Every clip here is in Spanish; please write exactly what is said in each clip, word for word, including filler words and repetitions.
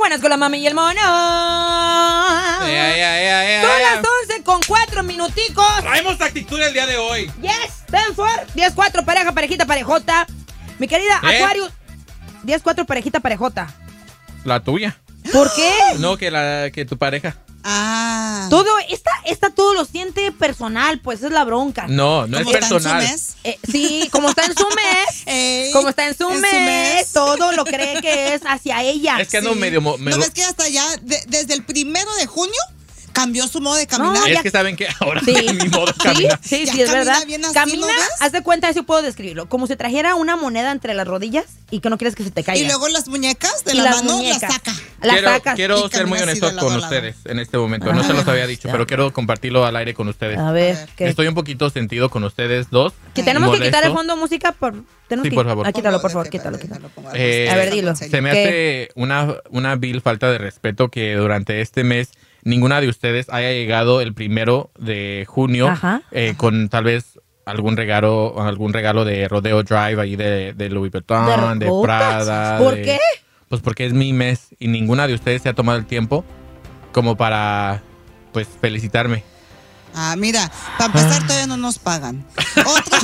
buenas con la mami y el mono. Yeah, yeah, yeah, yeah, Son yeah. las once con cuatro minuticos. Traemos actitud el día de hoy. Yes, Stanford. diez cuatro, pareja, parejita, parejota. Mi querida ¿Eh? Aquarius. diez cuatro, parejita, parejota. La tuya. ¿Por qué? No, que la que tu pareja. Ah. Todo, esta, esta todo lo siente personal, pues es la bronca. No, no es ¿Cómo está en su personal. mes? Eh, sí, como está en su mes. Ey, Como está en su, en su mes, mes. todo lo cree que es hacia ella. Es que ando medio... mo- me ¿No lo- ves que hasta ya, de- desde el primero de junio, cambió su modo de caminar? No, es ya- que saben que ahora Sí. mi modo Sí, camina. sí, Ya sí, es camina verdad. bien así, Camina, ¿no ves? haz de cuenta, así puedo describirlo. Como si trajera una moneda entre las rodillas y que no quieres que se te caiga. Y luego las muñecas de Y la las mano muñecas. las saca. La quiero sacas. quiero y ser muy camina así honesto de lado con a lado. ustedes en este momento. No se los había dicho, ya. pero quiero compartirlo al aire con ustedes. A ver, A ver. ¿qué? Estoy un poquito sentido con ustedes dos. Que tenemos que quitar el molesto. fondo de música por... Tenemos Sí, que... por favor. Ah, quítalo, por Pongo, favor, deje, quítalo, deje, quítalo. lo pongo. Eh, A ver, dilo. Se me ¿Qué? hace una, una vil falta de respeto que durante este mes ninguna de ustedes haya llegado el primero de junio Ajá. eh, con tal vez algún regalo algún regalo de Rodeo Drive ahí de, de Louis Vuitton, de, ¿De Prada. ¿Por de- qué? Pues porque es mi mes y ninguna de ustedes se ha tomado el tiempo como para pues felicitarme. Ah, mira, para empezar todavía no nos pagan. Otra.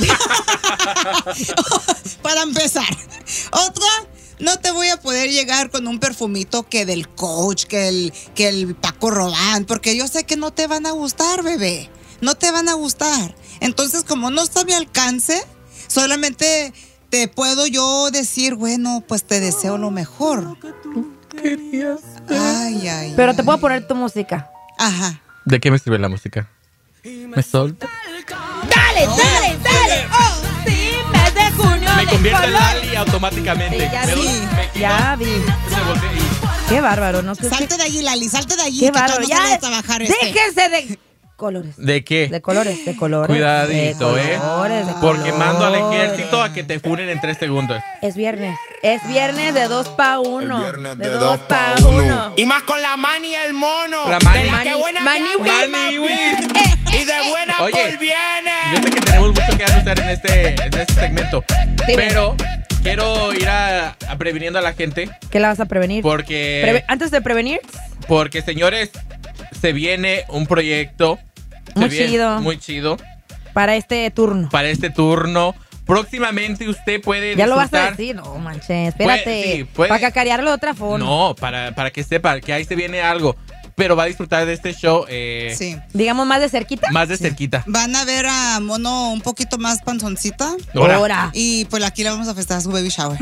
Para empezar. Otra, no te voy a poder llegar con un perfumito que del Coach, que el, que el Paco Rabanne, porque yo sé que no te van a gustar, bebé. No te van a gustar. Entonces, como no está a mi alcance, solamente te puedo yo decir, bueno, pues te deseo lo mejor. Querías. Ay, ay. Pero te ay. puedo poner tu música. Ajá. ¿De qué me sirve la música? Me solta. ¡Dale, dale, dale! ¡Oh, sí! Mes de junio Me de convierte en color. Lali automáticamente. Sí, ya Me vi, doy- me quito, ya vi. se voltea y- Qué bárbaro, ¿no? Qué, Salte de allí, Lali, salte de allí. qué que todavía bárbaro. no Ya, sales a trabajar este. déjense de colores. ¿De qué? De colores, de colores. Cuidadito, de ¿eh? colores, de Porque mando al colores. ejército a que te funen en tres segundos. Es viernes. Es viernes de dos pa' uno. El viernes de de dos dos pa' pa' uno. uno. Y más con la mani y el mono. La mani. De la que buena Mani, viene, Mani, güey. Eh, y de buena Oye, por viene. Yo sé que tenemos mucho que anunciar en este, en este segmento. Dime. Pero quiero ir a, a previniendo a la gente. ¿Qué la vas a prevenir? Porque, Preve- Antes de prevenir, porque, señores, se viene un proyecto. se Muy viene- chido. Muy chido. para este turno. Para este turno. Próximamente usted puede Ya lo vas a disfrutar- decir. No, manches, espérate. Puede- sí, puede. Para cacarearlo de otra forma. No, para, para que sepa que ahí se viene algo. Pero va a disfrutar de este show eh, Sí. Digamos más de cerquita. más de cerquita. Van a ver a Mono un poquito más panzoncita. Ahora. Ahora. Y pues aquí le vamos a festejar su baby shower.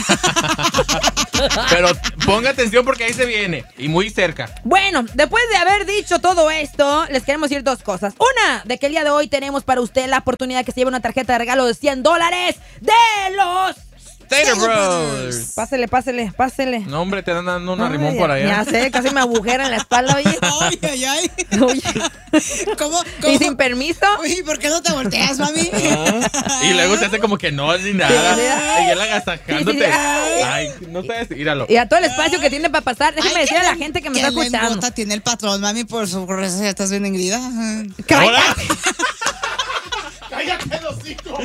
Pero ponga atención porque ahí se viene. Y muy cerca. Bueno, después de haber dicho todo esto, les queremos decir dos cosas. Una, de que el día de hoy tenemos para usted la oportunidad que se lleve una tarjeta de regalo de cien dólares de los... Stater Stater Bros. Pásele, pásele, pásele. No, hombre, te dan dando una Ay, rimón por allá. Ya sé, casi me agujera en la espalda, oye. Ay, ay, ay. Oye. ¿Cómo? cómo? Y sin permiso. Uy, ¿por qué no te volteas, mami? Ah, y luego se hace como que no, ni nada. Sí, sí. Y él agasajándote. Sí, sí, sí. Ay, no sabes, míralo. Y a todo el espacio que tiene para pasar, déjeme Ay, decir a qué la len- gente que me qué está escuchando. lengüota tiene el patrón, mami, por su recetas bien engrida. ¡Cállate! ¡Cállate, los hijos!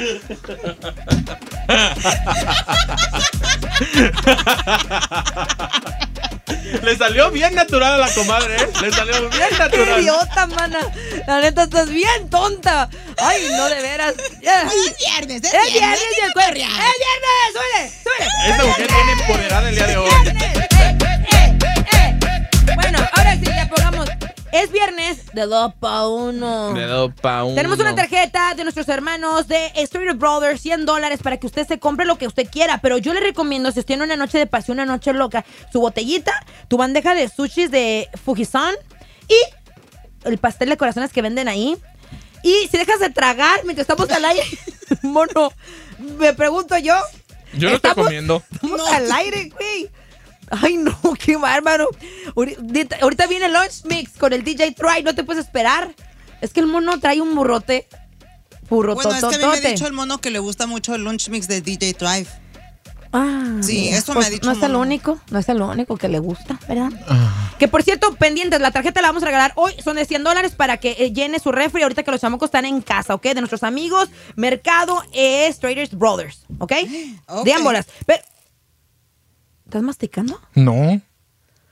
Le salió bien natural a la comadre, ¿eh? Le salió bien ¡Qué natural. idiota, mana! La neta, estás bien tonta. Ay, no, de veras. Ya. Es viernes, es ¡Es viernes. viernes y el cuerpo! ¡Es viernes. viernes! ¡Súbele! ¡Súbele! Esta mujer viene empoderada el día de hoy. ¡Viernes! ¡Eh, eh, eh! Bueno, ahora sí, ya pongamos. Es viernes de dos pa' uno. Le doy pa' uno. Tenemos una tarjeta de nuestros hermanos de Street Brothers, cien dólares para que usted se compre lo que usted quiera. Pero yo le recomiendo, si usted tiene una noche de pasión, una noche loca, su botellita, tu bandeja de sushis de Fujisan y el pastel de corazones que venden ahí. Y si dejas de tragar mientras estamos al aire, mono, me pregunto yo. Yo no estoy ¿estamos- comiendo. Estamos No. al aire, güey. Ay, no, qué bárbaro. Ahorita, ahorita viene el Lunch Mix con el D J Try, no te puedes esperar. Es que el mono trae un burrote. Bueno, es que a mí me ha Burrotototote. dicho el mono que le gusta mucho el lunch mix de D J Drive. Ah, Sí, mira, eso me pues ha dicho No es el mono. único, no es el único que le gusta, ¿verdad? Ah. Que por cierto, pendientes, la tarjeta la vamos a regalar hoy, son de cien dólares para que eh, llene su refri ahorita que los chamacos están en casa, ¿ok? De nuestros amigos, Mercado eh, Traders Brothers, ¿ok? Ok. De ambas. Pero, ¿estás masticando? No.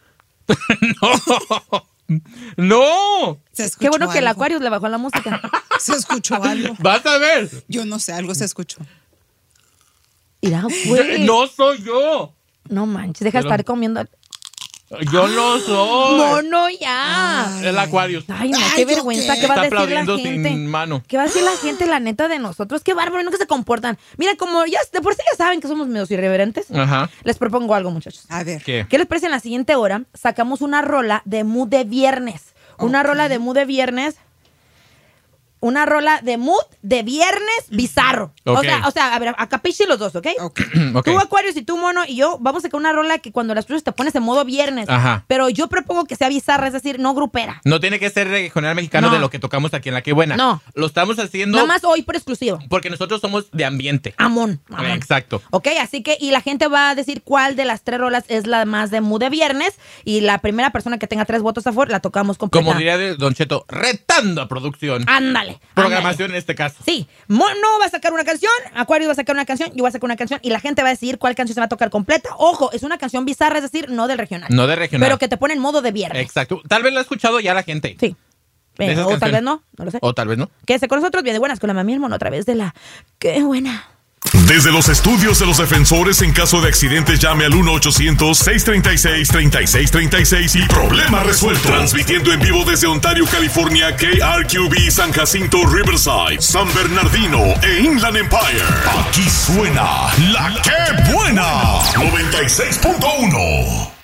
No. No. Se escuchó Qué bueno que el algo. Aquarius le bajó la música. Se escuchó algo. Vas a ver. Yo no sé, algo se escuchó. Mira, güey. No. No soy yo. manches, deja de Pero- estar comiendo. Yo no soy. Mono, ya. El Aquarius. Ay, no, Ay, qué ¿yo vergüenza. qué? ¿Qué va a Está decir la aplaudiendo gente? sin mano. ¿Qué va a decir la gente, la neta, de nosotros? Qué bárbaro, no que se comportan. Mira, como ya de por sí ya saben que somos medios irreverentes, Ajá. les propongo algo, muchachos. A ver. ¿Qué? ¿Qué les parece? En la siguiente hora sacamos una rola de mood de viernes. Una Ok. rola de mood de viernes. Una rola de mood de viernes bizarro. Ok. O sea, o sea, a ver, a capiche los dos, ¿ok? Ok. Ok. Tú, Aquarius, y tú, Mono, y yo vamos a sacar una rola que cuando la escuchas te pones en modo viernes. Ajá. Pero yo propongo que sea bizarra, es decir, no grupera. No tiene que ser regional mexicano No. de lo que tocamos aquí en La Que Buena. No. Lo estamos haciendo Nada más hoy por exclusivo. porque nosotros somos de ambiente. Amón. amón. Exacto. Ok, así que, y la gente va a decir cuál de las tres rolas es la más de mood de viernes. Y la primera persona que tenga tres votos a favor la tocamos completa. Como diría de Don Cheto, retando a producción. Ándale. Programación en este caso. Sí, Mono va a sacar una canción, Aquarius va a sacar una canción, yo voy a sacar una canción y la gente va a decidir cuál canción se va a tocar completa. Ojo, es una canción bizarra, es decir, no del regional. No de regional. Pero que te pone en modo de viernes. Exacto. Tal vez lo ha escuchado ya la gente. Sí. De Eh, esas o tal canciones. vez no, no lo sé. O tal vez no. Quédese con nosotros, bien de buenas con la mami y el Mono a través de la... ¡Qué buena! Desde los estudios de los defensores, en caso de accidentes, llame al uno ochocientos, seiscientos treinta y seis, treinta y seis treinta y seis y problema resuelto. Transmitiendo en vivo desde Ontario, California, K R Q B, San Jacinto, Riverside, San Bernardino e Inland Empire. Aquí suena La Que Buena, noventa y seis punto uno.